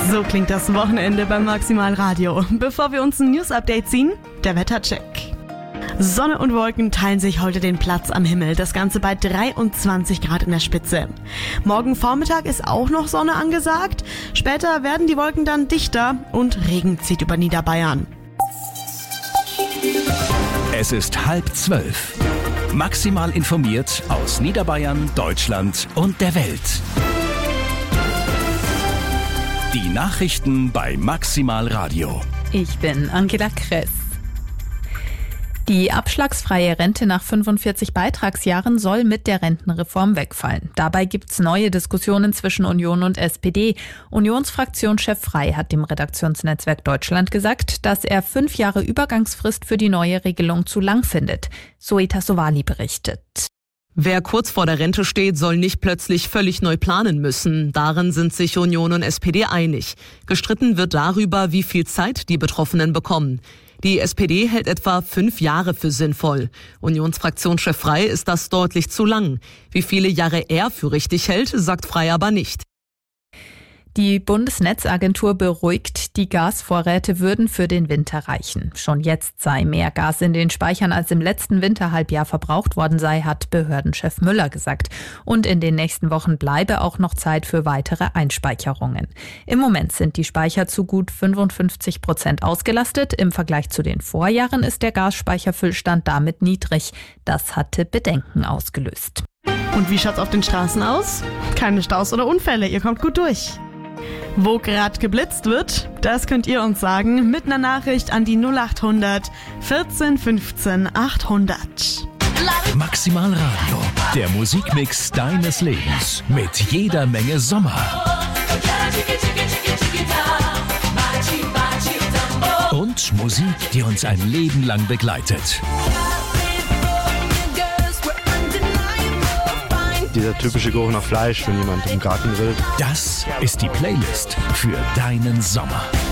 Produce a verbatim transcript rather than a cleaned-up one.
So klingt das Wochenende beim Maximal Radio. Bevor wir uns ein News-Update ziehen, der Wettercheck. Sonne und Wolken teilen sich heute den Platz am Himmel. Das Ganze bei dreiundzwanzig Grad in der Spitze. Morgen Vormittag ist auch noch Sonne angesagt. Später werden die Wolken dann dichter und Regen zieht über Niederbayern. Es ist halb zwölf. Maximal informiert aus Niederbayern, Deutschland und der Welt. Die Nachrichten bei Maximal Radio. Ich bin Angela Kress. Die abschlagsfreie Rente nach fünfundvierzig Beitragsjahren soll mit der Rentenreform wegfallen. Dabei gibt's neue Diskussionen zwischen Union und S P D. Unionsfraktionschef Frey hat dem Redaktionsnetzwerk Deutschland gesagt, dass er fünf Jahre Übergangsfrist für die neue Regelung zu lang findet. Zoe Sowali berichtet. Wer kurz vor der Rente steht, soll nicht plötzlich völlig neu planen müssen. Darin sind sich Union und S P D einig. Gestritten wird darüber, wie viel Zeit die Betroffenen bekommen. Die S P D hält etwa fünf Jahre für sinnvoll. Unionsfraktionschef Frey ist das deutlich zu lang. Wie viele Jahre er für richtig hält, sagt Frey aber nicht. Die Bundesnetzagentur beruhigt, die Gasvorräte würden für den Winter reichen. Schon jetzt sei mehr Gas in den Speichern als im letzten Winterhalbjahr verbraucht worden sei, hat Behördenchef Müller gesagt. Und in den nächsten Wochen bleibe auch noch Zeit für weitere Einspeicherungen. Im Moment sind die Speicher zu gut fünfundfünfzig Prozent ausgelastet. Im Vergleich zu den Vorjahren ist der Gasspeicherfüllstand damit niedrig. Das hatte Bedenken ausgelöst. Und wie schaut's auf den Straßen aus? Keine Staus oder Unfälle, ihr kommt gut durch. Wo gerade geblitzt wird, das könnt ihr uns sagen mit einer Nachricht an die null acht hundert vierzehn fünfzehn achthundert. Maximal Radio, der Musikmix deines Lebens mit jeder Menge Sommer. Und Musik, die uns ein Leben lang begleitet. Dieser typische Geruch nach Fleisch, wenn jemand im Garten grillt. Das ist die Playlist für deinen Sommer.